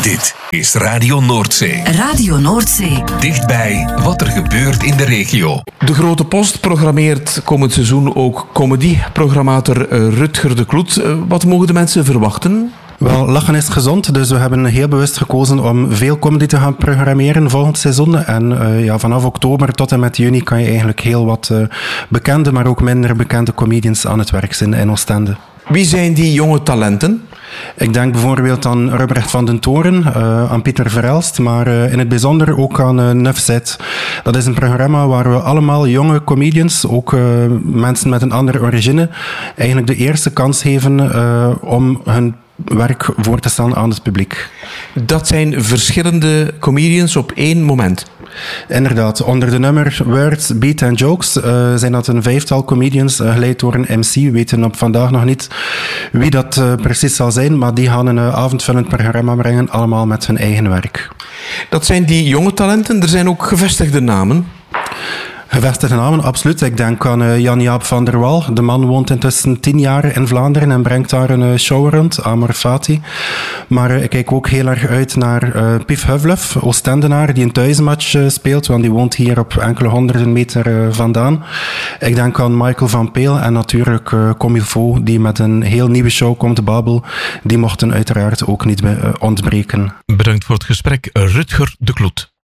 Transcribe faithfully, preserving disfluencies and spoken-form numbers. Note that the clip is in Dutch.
Dit is Radio Noordzee. Radio Noordzee. Dichtbij wat er gebeurt in de regio. De Grote Post programmeert komend seizoen ook comedy-programmator Rutger de Kloet. Wat mogen de mensen verwachten? Wel, lachen is gezond, dus we hebben heel bewust gekozen om veel comedy te gaan programmeren volgend seizoen. En uh, ja, vanaf oktober tot en met juni kan je eigenlijk heel wat uh, bekende, maar ook minder bekende comedians aan het werk zijn in Oostende. Wie zijn die jonge talenten? Ik denk bijvoorbeeld aan Rubrecht van den Toren, uh, aan Pieter Verelst, maar uh, in het bijzonder ook aan uh, Neuf Zet. Dat is een programma waar we allemaal jonge comedians, ook uh, mensen met een andere origine, eigenlijk de eerste kans geven uh, om hun werk voor te stellen aan het publiek. Dat zijn verschillende comedians op één moment. Inderdaad, onder de nummer Words, Beat and Jokes uh, zijn dat een vijftal comedians, uh, geleid door een M C. We weten op vandaag nog niet wie dat uh, precies zal zijn, maar die gaan een uh, avondvullend programma brengen, allemaal met hun eigen werk. Dat zijn die jonge talenten, er zijn ook gevestigde namen. Gevestigde namen, absoluut. Ik denk aan uh, Jan-Jaap van der Wal. De man woont intussen tien jaar in Vlaanderen en brengt daar een uh, show rond, Amor Fati. Maar uh, ik kijk ook heel erg uit naar uh, Pief Huvlef, Oostendenaar, die een thuismatch uh, speelt, want die woont hier op enkele honderden meter uh, vandaan. Ik denk aan Michael van Peel en natuurlijk uh, Comilfo, die met een heel nieuwe show komt, Babel. Die mochten uiteraard ook niet uh, ontbreken. Bedankt voor het gesprek, Rutger de Kloet.